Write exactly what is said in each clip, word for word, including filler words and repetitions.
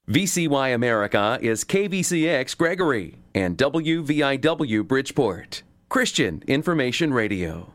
V C Y America is K V C X Gregory and W V I W Bridgeport. Christian Information Radio.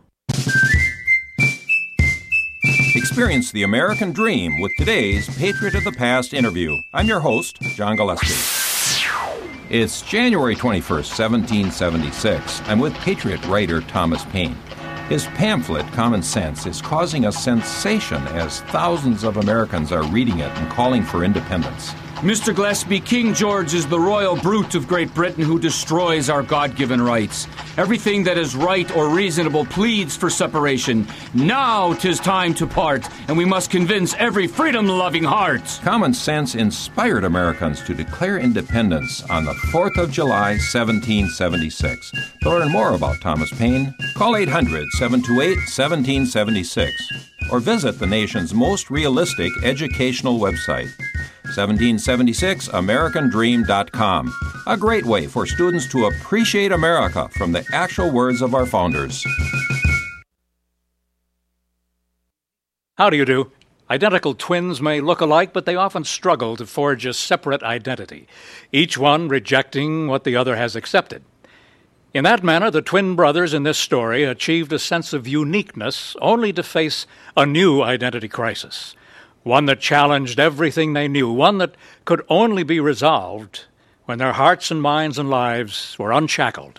Experience the American dream with today's Patriot of the Past interview. I'm your host, John Gillespie. It's January twenty-first, seventeen seventy-six. I'm with Patriot writer Thomas Paine. His pamphlet, Common Sense, is causing a sensation as thousands of Americans are reading it and calling for independence. Mister Gillespie, King George is the royal brute of Great Britain who destroys our God-given rights. Everything that is right or reasonable pleads for separation. Now 'tis time to part, and we must convince every freedom-loving heart. Common Sense inspired Americans to declare independence on the fourth of July, seventeen seventy-six. To learn more about Thomas Paine, call eight hundred, seven two eight, one seven seven six or visit the nation's most realistic educational website, seventeen seventy-six american dream dot com. A great way for students to appreciate America from the actual words of our founders. How do you do? Identical twins may look alike, but they often struggle to forge a separate identity, each one rejecting what the other has accepted. In that manner, the twin brothers in this story achieved a sense of uniqueness only to face a new identity crisis, one that challenged everything they knew, one that could only be resolved when their hearts and minds and lives were unshackled.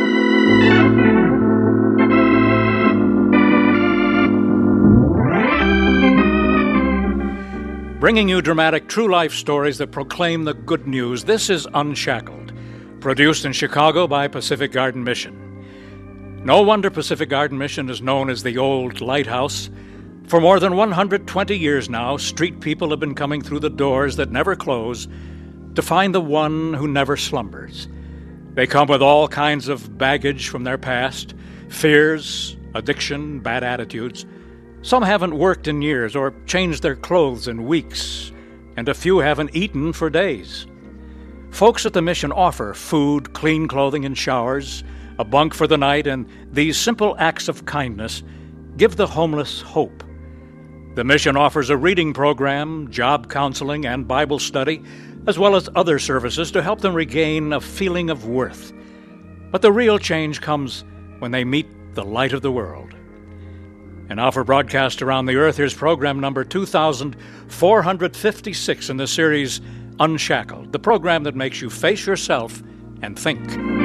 Bringing you dramatic, true-life stories that proclaim the good news, this is Unshackled, produced in Chicago by Pacific Garden Mission. No wonder Pacific Garden Mission is known as the Old Lighthouse. For more than one hundred twenty years now, street people have been coming through the doors that never close to find the one who never slumbers. They come with all kinds of baggage from their past, fears, addiction, bad attitudes. Some haven't worked in years or changed their clothes in weeks, and a few haven't eaten for days. Folks at the mission offer food, clean clothing and showers, a bunk for the night, and these simple acts of kindness give the homeless hope. The mission offers a reading program, job counseling, and Bible study, as well as other services to help them regain a feeling of worth. But the real change comes when they meet the light of the world. And now for broadcast around the earth, here's program number two thousand four hundred fifty-six in the series Unshackled, the program that makes you face yourself and think.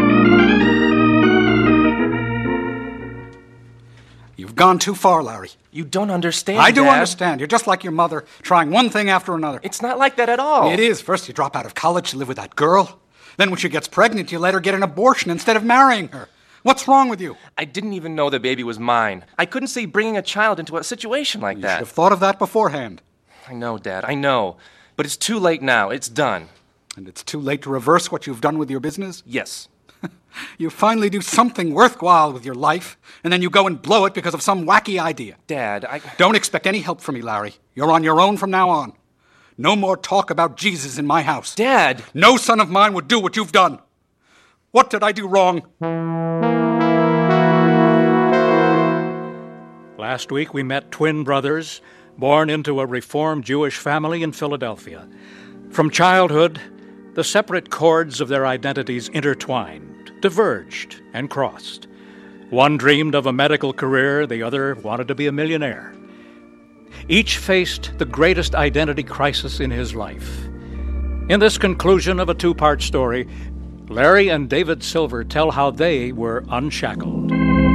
You've gone too far, Larry. You don't understand, I do Dad. understand. You're just like your mother, trying one thing after another. It's not like that at all. It is. First you drop out of college to live with that girl. Then when she gets pregnant, you let her get an abortion instead of marrying her. What's wrong with you? I didn't even know the baby was mine. I couldn't see bringing a child into a situation like You that. should have thought of that beforehand. I know, Dad, I know. But it's too late now. It's done. And it's too late to reverse what you've done with your business? Yes. You finally do something worthwhile with your life, and then you go and blow it because of some wacky idea. Dad, I... Don't expect any help from me, Larry. You're on your own from now on. No more talk about Jesus in my house. Dad! No son of mine would do what you've done. What did I do wrong? Last week we met twin brothers born into a Reformed Jewish family in Philadelphia. From childhood, the separate chords of their identities intertwined, diverged, and crossed. One dreamed of a medical career, the other wanted to be a millionaire. Each faced the greatest identity crisis in his life. In this conclusion of a two-part story, Larry and David Silver tell how they were unshackled.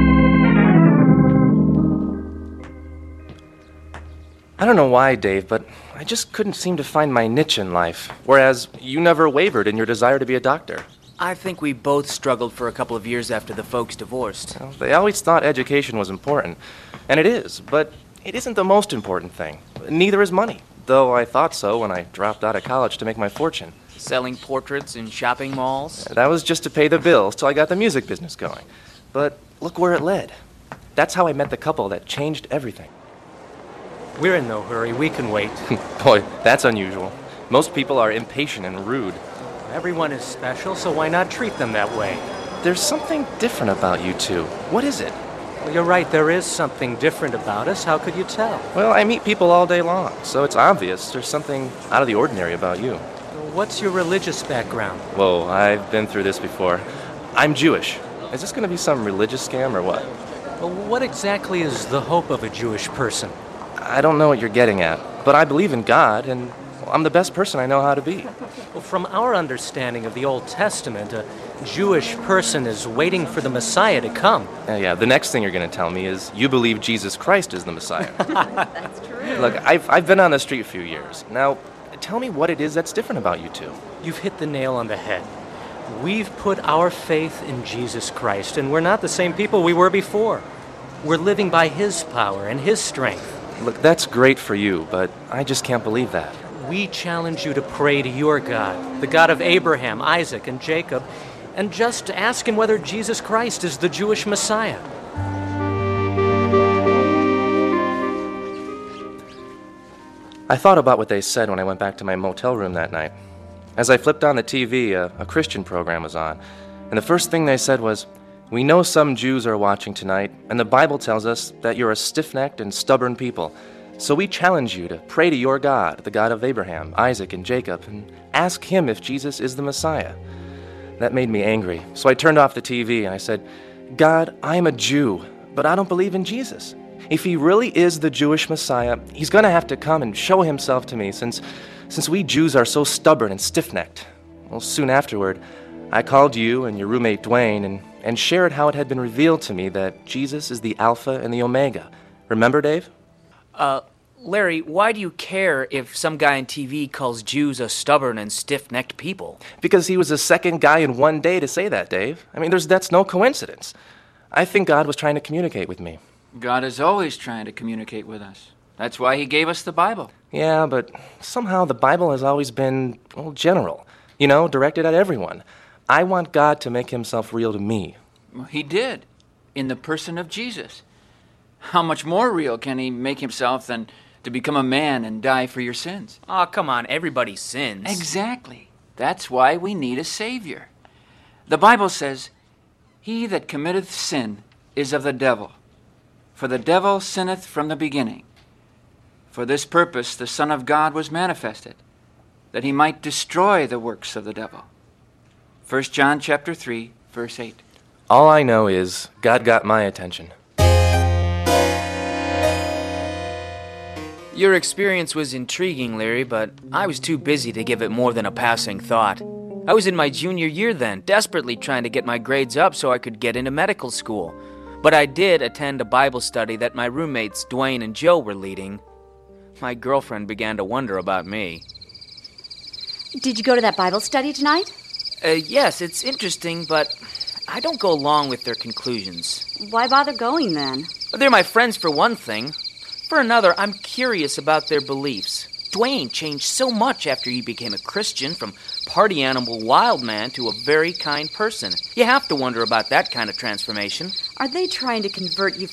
I don't know why, Dave, but I just couldn't seem to find my niche in life, whereas you never wavered in your desire to be a doctor. I think we both struggled for a couple of years after the folks divorced. Well, they always thought education was important, and it is, but it isn't the most important thing. Neither is money, though I thought so when I dropped out of college to make my fortune. Selling portraits in shopping malls? That was just to pay the bills till I got the music business going. But look where it led. That's how I met the couple that changed everything. We're in no hurry. We can wait. Boy, that's unusual. Most people are impatient and rude. Everyone is special, so why not treat them that way? There's something different about you two. What is it? Well, you're right. There is something different about us. How could you tell? Well, I meet people all day long, so it's obvious there's something out of the ordinary about you. What's your religious background? Whoa, I've been through this before. I'm Jewish. Is this going to be some religious scam or what? Well, what exactly is the hope of a Jewish person? I don't know what you're getting at, but I believe in God, and I'm the best person I know how to be. Well, from our understanding of the Old Testament, a Jewish person is waiting for the Messiah to come. Uh, yeah, the next thing you're going to tell me is you believe Jesus Christ is the Messiah. That's true. Look, I've, I've been on the street a few years. Now, tell me what it is that's different about you two. You've hit the nail on the head. We've put our faith in Jesus Christ, and we're not the same people we were before. We're living by His power and His strength. Look, that's great for you, but I just can't believe that. We challenge you to pray to your God, the God of Abraham, Isaac, and Jacob, and just ask Him whether Jesus Christ is the Jewish Messiah. I thought about what they said when I went back to my motel room that night. As I flipped on the T V, a, a Christian program was on, and the first thing they said was, "We know some Jews are watching tonight, and the Bible tells us that you're a stiff-necked and stubborn people. So we challenge you to pray to your God, the God of Abraham, Isaac, and Jacob, and ask Him if Jesus is the Messiah." That made me angry, so I turned off the T V and I said, "God, I'm a Jew, but I don't believe in Jesus. If He really is the Jewish Messiah, He's going to have to come and show Himself to me since, since we Jews are so stubborn and stiff-necked." Well, soon afterward, I called you and your roommate Dwayne and, and shared how it had been revealed to me that Jesus is the Alpha and the Omega. Remember, Dave? Uh, Larry, why do you care if some guy on T V calls Jews a stubborn and stiff-necked people? Because he was the second guy in one day to say that, Dave. I mean, there's that's no coincidence. I think God was trying to communicate with me. God is always trying to communicate with us. That's why He gave us the Bible. Yeah, but somehow the Bible has always been, well, general. You know, directed at everyone. I want God to make Himself real to me. Well, He did, in the person of Jesus. How much more real can He make Himself than to become a man and die for your sins? Oh, come on, everybody sins. Exactly. That's why we need a Savior. The Bible says, "He that committeth sin is of the devil. For the devil sinneth from the beginning. For this purpose the Son of God was manifested, that He might destroy the works of the devil." First John chapter three, verse eight. All I know is God got my attention. Your experience was intriguing, Larry, but I was too busy to give it more than a passing thought. I was in my junior year then, desperately trying to get my grades up so I could get into medical school. But I did attend a Bible study that my roommates Dwayne and Joe were leading. My girlfriend began to wonder about me. Did you go to that Bible study tonight? Uh, yes, it's interesting, but I don't go along with their conclusions. Why bother going then? They're my friends for one thing. For another, I'm curious about their beliefs. Dwayne changed so much after he became a Christian, from party animal wild man to a very kind person. You have to wonder about that kind of transformation. Are they trying to convert you